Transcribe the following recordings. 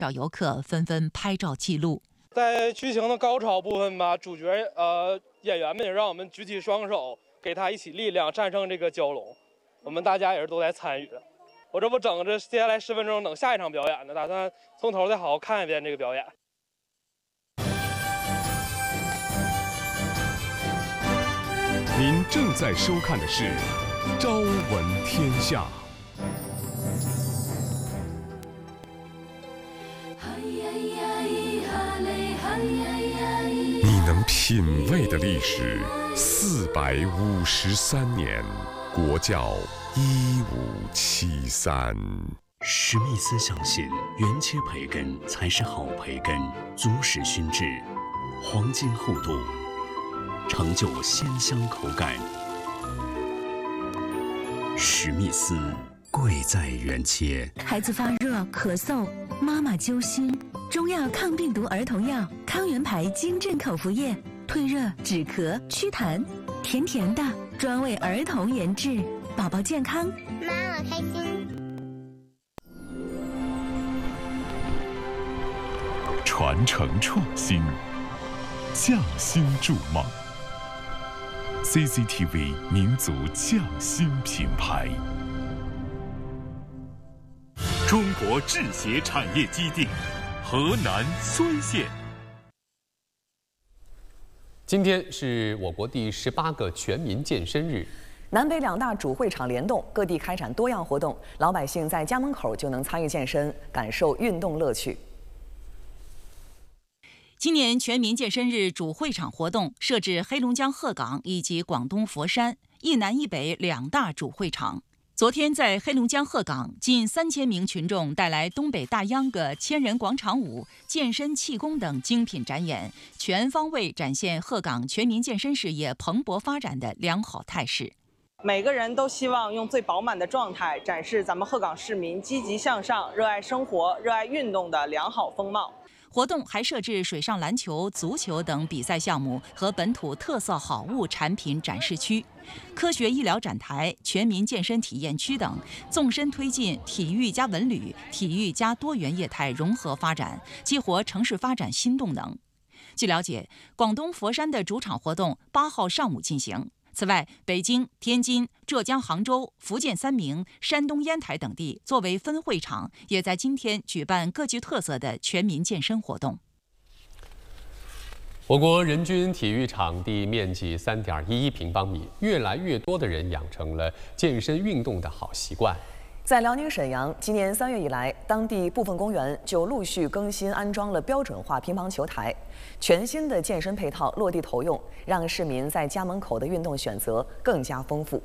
少游客纷纷拍照记录。 在剧情的高潮部分吧，主角演员们也让我们举起双手，给他一起力量，战胜这个蛟龙。我们大家也是都在参与的。我这不整着接下来10分钟等下一场表演呢，打算从头再好好看一遍这个表演。 您正在收看的是《朝闻天下》。你能品味的历史453年，国窖1573。 史密斯相信，原切培根才是好培根，足使熏制，黄金厚度，成就鲜香口感。史密斯，贵在原切。 孩子发热、咳嗽，妈妈揪心，中药抗病毒儿童药康源牌金镇口服液，退热、止咳、祛痰，甜甜的，专为儿童研制，宝宝健康， 妈妈开心。 传承创新，匠心筑梦。CCTV 民族匠心品牌。中国制鞋产业基地，河南睢县。 今天是我国第18个全民健身日。 南北2大主会场联动，各地开展多样活动，老百姓在家门口就能参与健身，感受运动乐趣。 今年全民健身日主会场活动设置黑龙江鹤岗以及广东佛山一南一北2大主会场。昨天在黑龙江鹤岗，近3000名群众带来东北大秧歌、千人广场舞、健身气功等精品展演，全方位展现鹤岗全民健身事业蓬勃发展的良好态势。 每个人都希望用最饱满的状态展示咱们鹤岗市民积极向上、热爱生活、热爱运动的良好风貌。 活动还设置水上篮球、足球等比赛项目和本土特色好物产品展示区、科学医疗展台、全民健身体验区等，纵深推进体育加文旅、体育加多元业态融合发展，激活城市发展新动能。据了解，广东佛山的主场活动8号上午进行。此外，北京、天津、浙江杭州、福建三明、山东烟台等地作为分会场，也在今天举办各具特色的全民健身活动。 我国人均体育场地面积3.11平方米，越来越多的人养成了健身运动的好习惯。 在辽宁沈阳，今年3月以来，当地部分公园就陆续更新安装了标准化乒乓球台，全新的健身配套落地投用，让市民在家门口的运动选择更加丰富。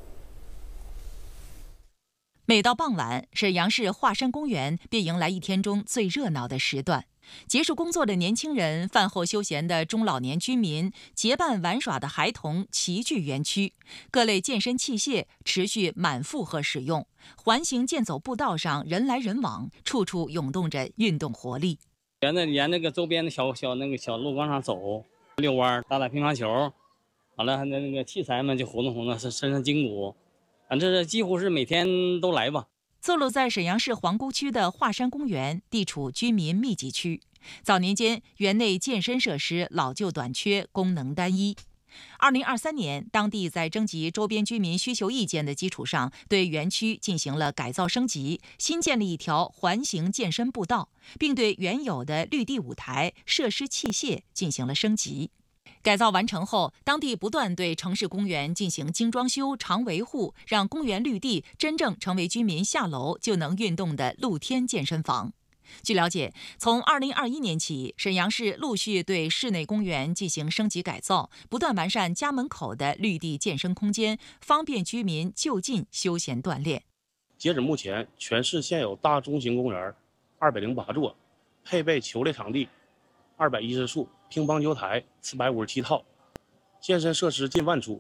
每到傍晚，沈阳市华山公园便迎来一天中最热闹的时段。结束工作的年轻人、饭后休闲的中老年居民、结伴玩耍的孩童齐聚园区，各类健身器械持续满负荷使用，环形健走步道上人来人往，处处涌动着运动活力。 沿那个周边的小路广场走，遛弯、打乒乓球，完了那个器材们就活动伸伸筋骨，反正几乎是每天都来吧。 坐落在沈阳市皇姑区的华山公园，地处居民密集区。早年间，园内健身设施老旧短缺，功能单一。2023年，当地在征集周边居民需求意见的基础上，对园区进行了改造升级，新建了一条环形健身步道，并对原有的绿地舞台、设施器械进行了升级。改造完成后，当地不断对城市公园进行精装修、常维护，让公园绿地真正成为居民下楼就能运动的露天健身房。据了解，从2021年起，沈阳市陆续对市内公园进行升级改造，不断完善家门口的绿地健身空间，方便居民就近休闲锻炼。 截止目前，全市现有大中型公园208座，配备球类场地210处，乒乓球台457套，健身设施近万处。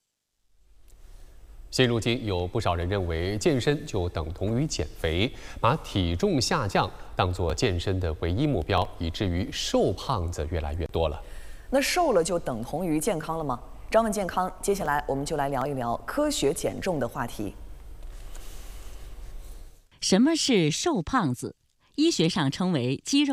现如今，有不少人认为健身就等同于减肥，把体重下降当作健身的唯一目标，以至于瘦胖子越来越多了。 那瘦了就等同于健康了吗？朝问健康，接下来我们就来聊一聊科学减重的话题。 什么是瘦胖子？ 医学上称为肌肉